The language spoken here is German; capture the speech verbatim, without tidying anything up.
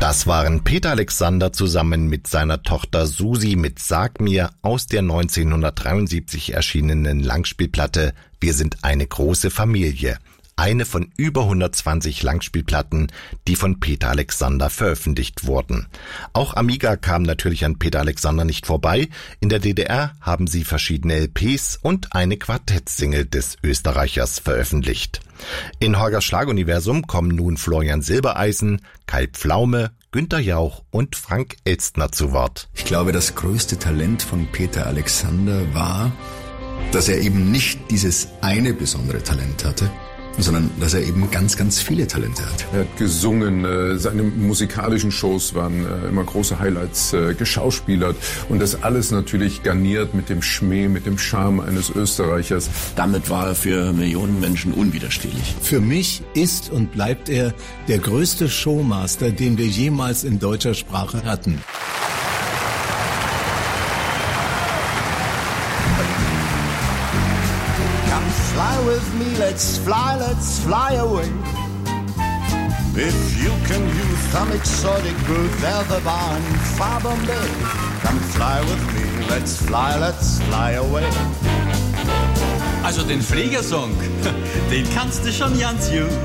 Das waren Peter Alexander zusammen mit seiner Tochter Susi mit Sag mir aus der neunzehnhundertdreiundsiebzig erschienenen Langspielplatte Wir sind eine große Familie. Eine von über hundertzwanzig Langspielplatten, die von Peter Alexander veröffentlicht wurden. Auch Amiga kam natürlich an Peter Alexander nicht vorbei. In der D D R haben sie verschiedene L Ps und eine Quartettsingle des Österreichers veröffentlicht. In Horgers Schlaguniversum kommen nun Florian Silbereisen, Kai Pflaume, Günther Jauch und Frank Elstner zu Wort. Ich glaube, das größte Talent von Peter Alexander war, dass er eben nicht dieses eine besondere Talent hatte, sondern dass er eben ganz, ganz viele Talente hat. Er hat gesungen, seine musikalischen Shows waren immer große Highlights, geschauspielert und das alles natürlich garniert mit dem Schmäh, mit dem Charme eines Österreichers. Damit war er für Millionen Menschen unwiderstehlich. Für mich ist und bleibt er der größte Showmaster, den wir jemals in deutscher Sprache hatten. Fly with me, let's fly, let's fly away. If you can use some exotic groove, there's a bar in far Bombay. Come fly with me, let's fly, let's fly away. Also den Fliegersong, den kannst du schon ganz gut.